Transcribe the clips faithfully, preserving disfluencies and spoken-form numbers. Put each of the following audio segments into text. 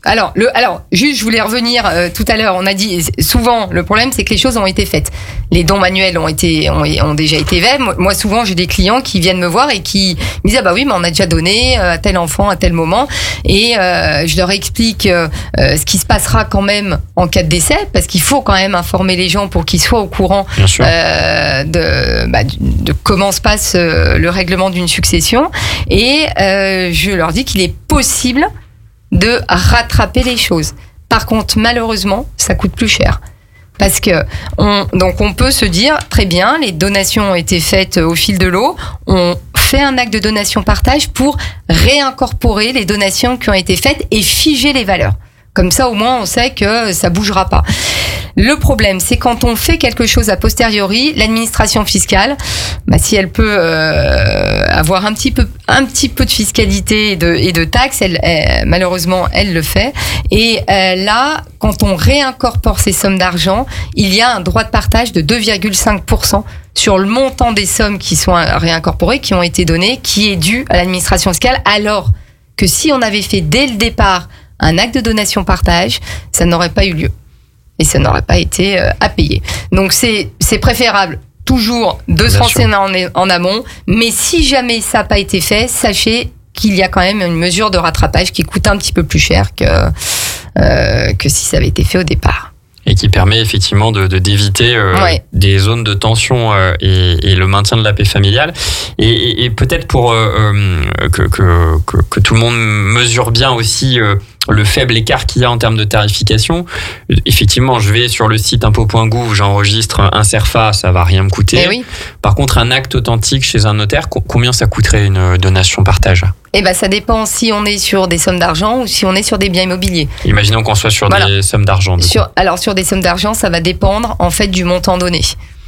Alors, le, alors, juste, je voulais revenir euh, tout à l'heure. On a dit souvent, le problème, c'est que les choses ont été faites. Les dons manuels ont été, ont, ont déjà été faits. Moi, souvent, j'ai des clients qui viennent me voir et qui me disent ah bah oui, mais on a déjà donné à tel enfant à tel moment. Et euh, je leur explique euh, ce qui se passera quand même en cas de décès, parce qu'il faut quand même informer les gens pour qu'ils soient au courant euh, de, bah, de comment se passe euh, le règlement d'une succession. Et euh, je leur dis qu'il est possible de rattraper les choses. Par contre, malheureusement, ça coûte plus cher. Parce que, on, donc on peut se dire, très bien, les donations ont été faites au fil de l'eau, on fait un acte de donation-partage pour réincorporer les donations qui ont été faites et figer les valeurs. Comme ça, au moins, on sait que ça bougera pas. Le problème, c'est quand on fait quelque chose a posteriori, l'administration fiscale, bah, si elle peut euh, avoir un petit peu, un petit peu de fiscalité et de, et de taxes, elle, elle, malheureusement, elle le fait. Et euh, là, quand on réincorpore ces sommes d'argent, il y a un droit de partage de deux virgule cinq pour cent sur le montant des sommes qui sont réincorporées, qui ont été données, qui est dû à l'administration fiscale, alors que si on avait fait dès le départ un acte de donation-partage, ça n'aurait pas eu lieu. Et ça n'aurait pas été euh, à payer. Donc c'est, c'est préférable toujours de se renseigner en, en amont, mais si jamais ça n'a pas été fait, sachez qu'il y a quand même une mesure de rattrapage qui coûte un petit peu plus cher que, euh, que si ça avait été fait au départ. Et qui permet effectivement de, de d'éviter euh, ouais. des zones de tension euh, et, et le maintien de la paix familiale. Et, et, et peut-être pour euh, que, que, que, que tout le monde mesure bien aussi euh, le faible écart qu'il y a en termes de tarification. Effectivement, je vais sur le site impôt point gouv, j'enregistre un CERFA, ça va rien me coûter. Oui. Par contre, un acte authentique chez un notaire, combien ça coûterait une donation partage ? Eh ben, ça dépend si on est sur des sommes d'argent ou si on est sur des biens immobiliers. Imaginons qu'on soit sur voilà. des sommes d'argent. Sur, alors, sur des sommes d'argent, ça va dépendre, en fait, du montant donné.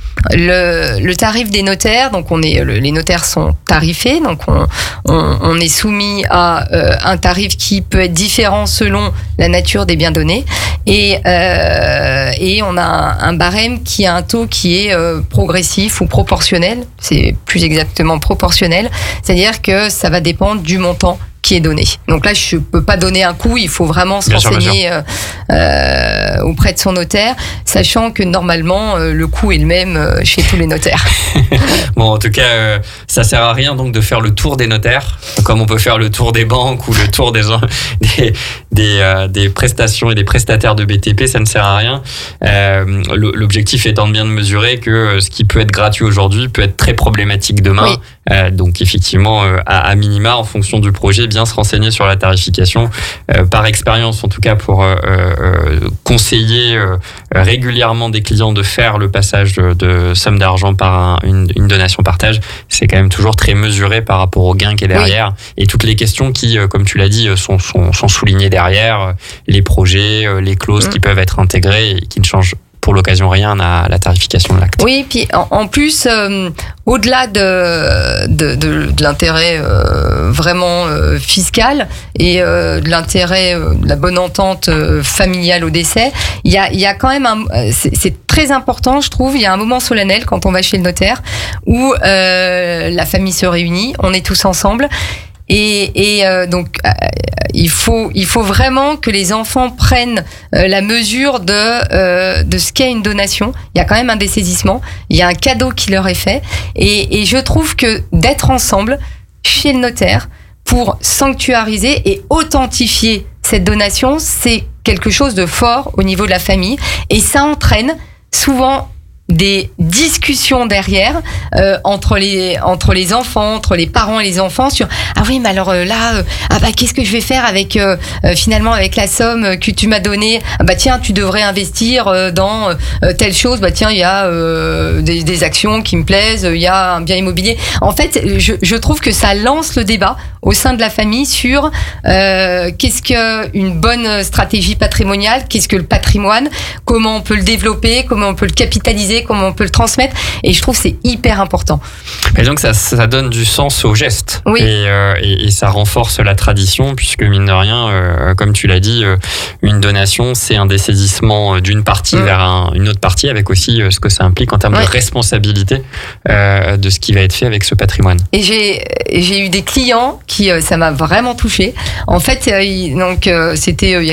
Le, le tarif des notaires, donc on est, le, les notaires sont tarifés, donc on, on, on est soumis à euh, un tarif qui peut être différent selon la nature des biens donnés, et, euh, et on a un, un barème qui a un taux qui est euh, progressif ou proportionnel, c'est plus exactement proportionnel, c'est-à-dire que ça va dépendre du montant qui est donné. Donc là, je peux pas donner un coup, il faut vraiment se bien renseigner sûr, euh, euh, auprès de son notaire, sachant que normalement, euh, le coût est le même euh, chez tous les notaires. Bon, en tout cas, euh, ça sert à rien donc de faire le tour des notaires, comme on peut faire le tour des banques ou le tour des des des, euh, des prestations et des prestataires de B T P, ça ne sert à rien. Euh, l'objectif étant bien de mesurer que ce qui peut être gratuit aujourd'hui peut être très problématique demain. Oui. Euh, donc effectivement, euh, à, à minima, en fonction du projet, bien se renseigner sur la tarification, euh, par expérience en tout cas, pour euh, euh, conseiller euh, régulièrement des clients de faire le passage de, de somme d'argent par un, une, une donation partage. C'est quand même toujours très mesuré par rapport au gain qui est derrière, oui. Et toutes les questions qui, euh, comme tu l'as dit, sont, sont, sont soulignées derrière, les projets, euh, les clauses mmh. qui peuvent être intégrées et qui ne changent pour l'occasion rien à la tarification de l'acte. Oui, puis en, en plus, euh, au-delà de, de, de, de l'intérêt euh, vraiment euh, fiscal et euh, de l'intérêt euh, de la bonne entente euh, familiale au décès, il y a, il y a quand même un, c'est, c'est très important, je trouve, il y a un moment solennel quand on va chez le notaire où euh, la famille se réunit, on est tous ensemble. Et, et euh, donc euh, il faut il faut vraiment que les enfants prennent euh, la mesure de euh, de ce qu'est une donation. Il y a quand même un dessaisissement, il y a un cadeau qui leur est fait, et, et je trouve que d'être ensemble chez le notaire pour sanctuariser et authentifier cette donation, c'est quelque chose de fort au niveau de la famille, et ça entraîne souvent des discussions derrière euh, entre les entre les enfants, entre les parents et les enfants sur ah oui mais alors euh, là euh, ah bah qu'est-ce que je vais faire avec euh, euh, finalement avec la somme que tu m'as donnée, ah bah tiens tu devrais investir euh, dans euh, telle chose, bah tiens il y a euh, des, des actions qui me plaisent, il y a un bien immobilier. En fait je, je trouve que ça lance le débat au sein de la famille sur euh, qu'est-ce que une bonne stratégie patrimoniale, qu'est-ce que le patrimoine, comment on peut le développer, comment on peut le capitaliser, comment on peut le transmettre, et je trouve que c'est hyper important. Et donc ça, ça donne du sens au geste, oui. et, euh, et, et ça renforce la tradition, puisque mine de rien, euh, comme tu l'as dit, euh, une donation c'est un dessaisissement d'une partie mmh. vers un, une autre partie, avec aussi euh, ce que ça implique en termes ouais. de responsabilité euh, de ce qui va être fait avec ce patrimoine. Et j'ai, j'ai eu des clients qui, euh, ça m'a vraiment touchée. En fait, euh, donc, euh, c'était euh, il y a